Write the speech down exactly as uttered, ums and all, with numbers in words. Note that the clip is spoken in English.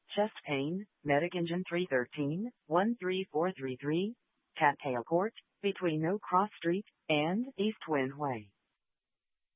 Chest pain, Medic Engine three thirteen, one three four three three, Cattail Court, between No Cross Street and East Wind Way.